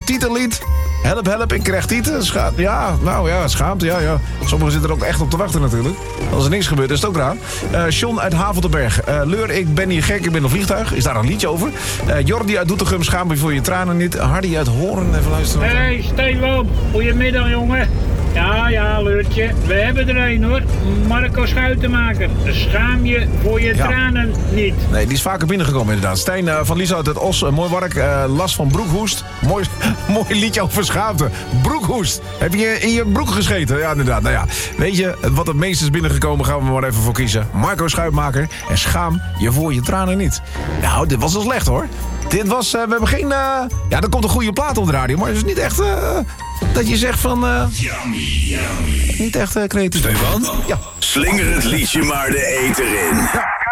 titellied. Help, help, ik krijg tieten. Schaamte, ja. Sommigen zitten er ook echt op te wachten natuurlijk. Als er niks gebeurt, is het ook raar. John uit Haveltenberg. Leur, ik ben hier gek, ik ben in een vliegtuig. Is daar een liedje over? Jordi uit Doetinchem, schaam je voor je tranen niet. Hardy uit Hoorn, even luisteren. Hey, Steven, goedemiddag jongen. Ja, Leurtje, we hebben er een hoor. Marco Schuitenmaker. Schaam je voor je tranen niet. Nee, die is vaker binnengekomen inderdaad. Stijn van Lies uit het Os, mooi werk. Las van Broekhoest. Mooi liedje over schaamte. Broekhoest. Heb je in je broek gescheten? Ja, inderdaad. Nou ja, weet je, wat het meest is binnengekomen, gaan we maar even voor kiezen. Marco Schuitmaker. En schaam je voor je tranen niet. Nou, dit was wel slecht hoor. Dit was, we hebben geen... Ja, er komt een goede plaat op de radio, maar het is niet echt... dat je zegt van... Niet echt creatief. Stefan? Ja. Slinger het liedje maar de eter in. Ja.